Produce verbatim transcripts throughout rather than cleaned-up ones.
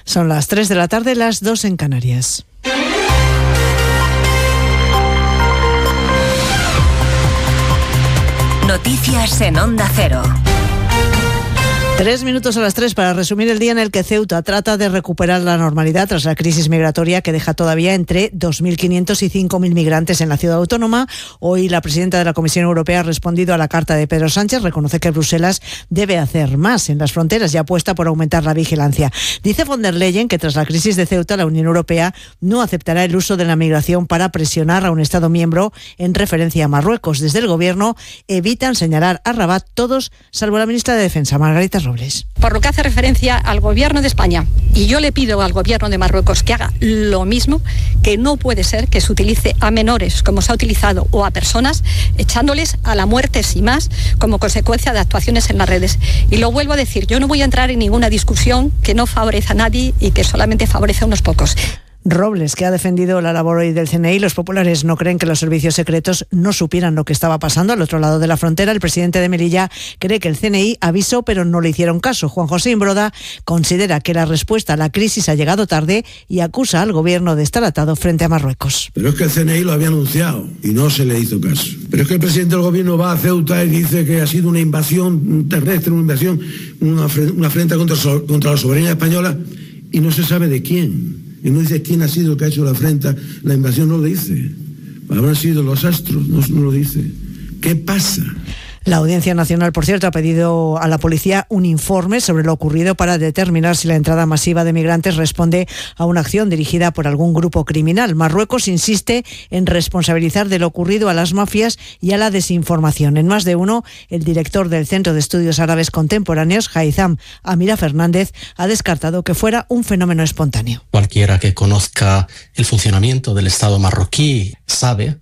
Son las tres de la tarde, las dos en Canarias. Noticias en Onda Cero. Tres minutos a las tres para resumir el día en el que Ceuta trata de recuperar la normalidad tras la crisis migratoria que deja todavía entre dos mil quinientos y cinco mil migrantes en la ciudad autónoma. Hoy la presidenta de la Comisión Europea ha respondido a la carta de Pedro Sánchez, reconoce que Bruselas debe hacer más en las fronteras y apuesta por aumentar la vigilancia. Dice von der Leyen que tras la crisis de Ceuta la Unión Europea no aceptará el uso de la migración para presionar a un Estado miembro en referencia a Marruecos. Desde el Gobierno evitan señalar a Rabat todos, salvo la ministra de Defensa, Margarita Robles. Por lo que hace referencia al Gobierno de España, y yo le pido al Gobierno de Marruecos que haga lo mismo, que no puede ser que se utilice a menores como se ha utilizado o a personas, echándoles a la muerte sin más como consecuencia de actuaciones en las redes. Y lo vuelvo a decir, yo no voy a entrar en ninguna discusión que no favorece a nadie y que solamente favorece a unos pocos. Robles, que ha defendido la labor hoy del C N I. Los populares no creen que los servicios secretos no supieran lo que estaba pasando al otro lado de la frontera. El presidente de Melilla cree que el C N I avisó, pero no le hicieron caso. Juan José Imbroda considera que la respuesta a la crisis ha llegado tarde y acusa al gobierno de estar atado frente a Marruecos. Pero es que el C N I lo había anunciado y no se le hizo caso. Pero es que el presidente del gobierno va a Ceuta y dice que ha sido una invasión terrestre, una invasión, una, una afrenta contra, contra la soberanía española y no se sabe de quién. Y no dice quién ha sido el que ha hecho la afrenta, la invasión no lo dice. Habrán sido los astros, no, no lo dice. ¿Qué pasa? La Audiencia Nacional, por cierto, ha pedido a la policía un informe sobre lo ocurrido para determinar si la entrada masiva de migrantes responde a una acción dirigida por algún grupo criminal. Marruecos insiste en responsabilizar de lo ocurrido a las mafias y a la desinformación. En más de uno, el director del Centro de Estudios Árabes Contemporáneos, Haitham Amira Fernández, ha descartado que fuera un fenómeno espontáneo. Cualquiera que conozca el funcionamiento del Estado marroquí sabe,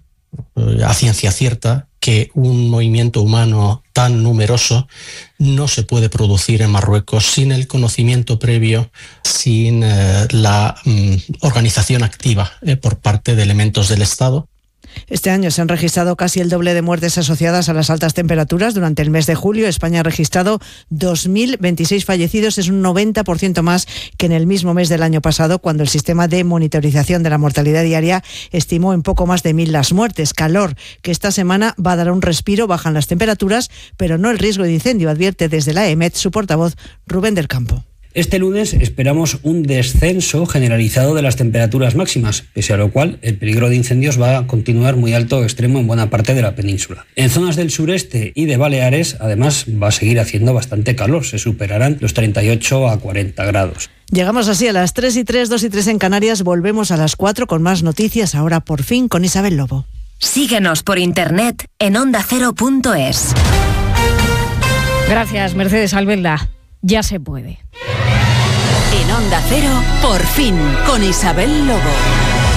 a ciencia cierta, que un movimiento humano tan numeroso no se puede producir en Marruecos sin el conocimiento previo, sin eh, la mm, organización activa eh, por parte de elementos del Estado. Este año se han registrado casi el doble de muertes asociadas a las altas temperaturas. Durante el mes de julio, España ha registrado dos mil veintiséis fallecidos, es un noventa por ciento más que en el mismo mes del año pasado, cuando el sistema de monitorización de la mortalidad diaria estimó en poco más de mil las muertes. Calor que esta semana va a dar un respiro, bajan las temperaturas, pero no el riesgo de incendio, advierte desde la E M E T su portavoz Rubén del Campo. Este lunes esperamos un descenso generalizado de las temperaturas máximas, pese a lo cual el peligro de incendios va a continuar muy alto o extremo en buena parte de la península. En zonas del sureste y de Baleares, además, va a seguir haciendo bastante calor, se superarán los treinta y ocho a cuarenta grados. Llegamos así a las tres y tres, dos y tres en Canarias, volvemos a las cuatro con más noticias, ahora por fin con Isabel Lobo. Síguenos por internet en onda cero punto es. Gracias, Mercedes Albelda. Ya se puede. En Onda Cero, por fin, con Isabel Lobo.